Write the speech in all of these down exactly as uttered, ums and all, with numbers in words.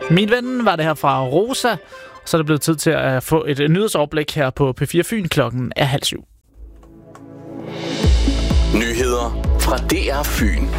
Min ven var det her fra Rosa, så er det blevet tid til at få et nyhedsoverblik her på P fire Fyn. Klokken er halv syv. Nyheder fra D R Fyn.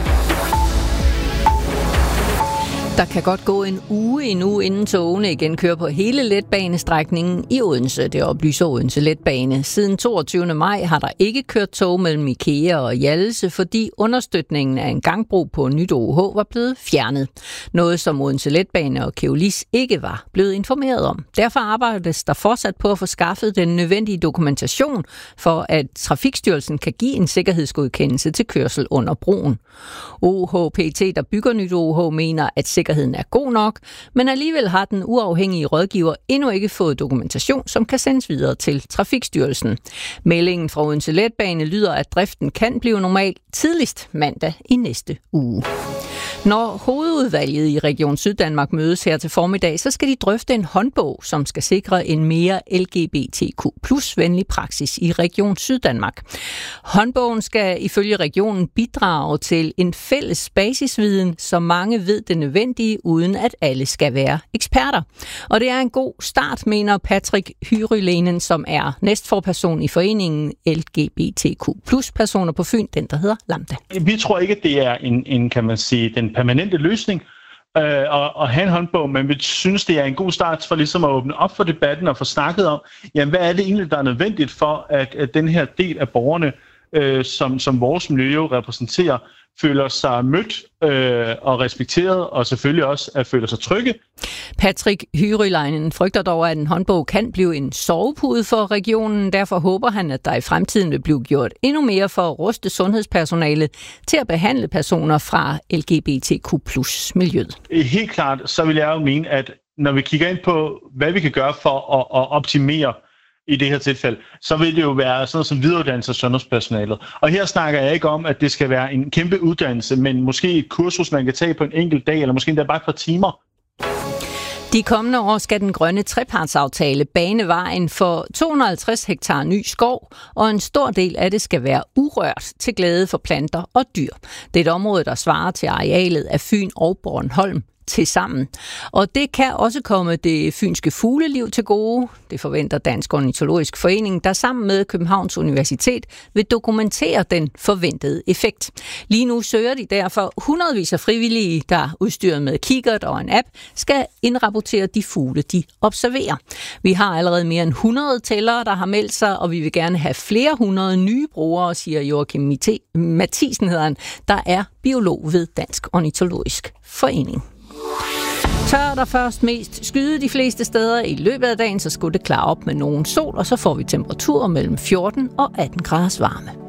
Der kan godt gå en uge endnu, inden togene igen kører på hele letbanestrækningen i Odense. Det oplyser Odense Letbane. Siden toogtyvende maj har der ikke kørt tog mellem IKEA og Hjallese, fordi understøtningen af en gangbro på Nyt O H var blevet fjernet. Noget, som Odense Letbane og Keolis ikke var blevet informeret om. Derfor arbejdes der fortsat på at få skaffet den nødvendige dokumentation for, at Trafikstyrelsen kan give en sikkerhedsgodkendelse til kørsel under broen. O H P T, der bygger Nyt O H, mener, at sikkerheden er god nok, men alligevel har den uafhængige rådgiver endnu ikke fået dokumentation, som kan sendes videre til Trafikstyrelsen. Meldingen fra Odense Letbane lyder, at driften kan blive normal tidligst mandag i næste uge. Når hovedudvalget i Region Syddanmark mødes her til formiddag, så skal de drøfte en håndbog, som skal sikre en mere L G B T Q plus venlig praksis i Region Syddanmark. Håndbogen skal ifølge regionen bidrage til en fælles basisviden, så mange ved det nødvendige, uden at alle skal være eksperter. Og det er en god start, mener Patrick Hyrylenen, som er næstforperson i foreningen L G B T Q plus personer på Fyn, den der hedder Lambda. Vi tror ikke, at det er en, en kan man sige, den permanente løsning øh, at, at have en håndbog, men vi synes, det er en god start for ligesom at åbne op for debatten og få snakket om, jamen, hvad er det egentlig, der er nødvendigt for, at, at den her del af borgerne, øh, som, som vores miljø jo repræsenterer, føler sig mødt øh, og respekteret, og selvfølgelig også at føle sig trygge. Patrick Hyrylenen frygter dog, at en håndbog kan blive en sovepude for regionen. Derfor håber han, at der i fremtiden vil blive gjort endnu mere for at ruste sundhedspersonalet til at behandle personer fra L G B T Q plus miljøet. Helt klart, så vil jeg jo mene, at når vi kigger ind på, hvad vi kan gøre for at, at optimere i det her tilfælde, så vil det jo være sådan noget som videreuddannelse af sundhedspersonalet. Og her snakker jeg ikke om, at det skal være en kæmpe uddannelse, men måske et kursus, man kan tage på en enkelt dag, eller måske endda bare et par timer. De kommende år skal den grønne trepartsaftale bane vejen for to hundrede og halvtreds hektar ny skov, og en stor del af det skal være urørt til glæde for planter og dyr. Det er et område, der svarer til arealet af Fyn og Bornholm til sammen. Og det kan også komme det fynske fugleliv til gode. Det forventer Dansk Ornitologisk Forening, der sammen med Københavns Universitet vil dokumentere den forventede effekt. Lige nu søger de derfor hundredvis af frivillige, der udstyret med kikkert og en app, skal indrapportere de fugle, de observerer. Vi har allerede mere end hundrede tællere, der har meldt sig, og vi vil gerne have flere hundrede nye brugere, siger Joachim Mathisen, hedder han, der er biolog ved Dansk Ornitologisk Forening. Tør der først mest skyde de fleste steder i løbet af dagen, så skulle det klare op med nogen sol, og så får vi temperaturer mellem fjorten og atten graders varme.